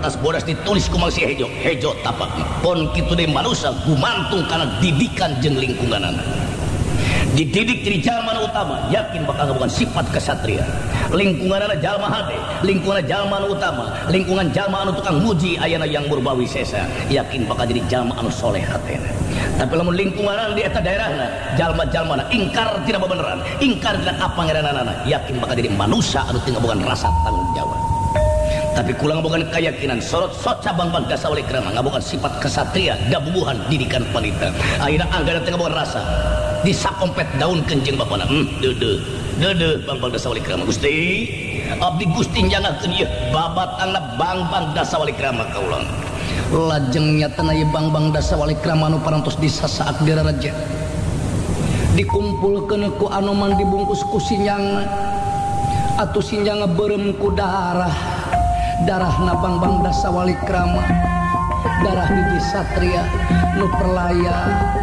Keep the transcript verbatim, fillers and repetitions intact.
kertas bodas ditulis ku Mangsi Hejo Hejo tapak pon kitu deui manusia gumantung kana didikan jeung lingkunganan. Dididik jadi jalma utama yakin bakal ngabogaan sifat kesatria. Lingkunganana jalma hade, lingkungan jalma anu utama, lingkungan jalma anu tukang muji ayana yang murbawi sesa, yakin bakal jadi jalma anu soleh hatena. Tapi lamun lingkungan di eta daerahna jalma-jalmana ingkar tidak beneran, ingkar dengan apa ngaranana, yakin bakal jadi manusia anu teu ngabogaan rasa tanggung jawab. Tapi kulang ngabogaan keyakinan sorot soca bang-bang dasa wali krama ngabogaan sifat kesatria gabubuhan didikan wanita. Ayeuna anggana teu ngabogaan rasa disakompet daun kenjeng bapana hmm, dede dede bang bang dasa wali krama Gusti abdi Gusti njangakeun ieu babatangna bang bang dasa wali krama kaulang lajeng nyatana ieu bang bang dasa wali krama anu parantos disasaak diraraja dikumpulkeun ku anu man dibungkus ku sinjang atuh sinjang beureum ku darah darahna bang bang dasa wali krama darah hiji satria nu perlaya